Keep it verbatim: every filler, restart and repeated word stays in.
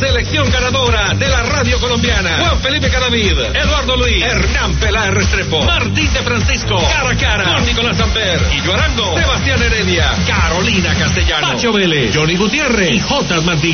selección ganadora de la radio colombiana. Juan Felipe Cadavid, Eduardo Luis, Hernán Peláez Restrepo, Martín de Francisco, cara a cara con Nicolás Samper, Guillo Arango, Sebastián Heredia, Carolina Castellano, Pacho Vélez, Johnny Gutiérrez y J. Martín.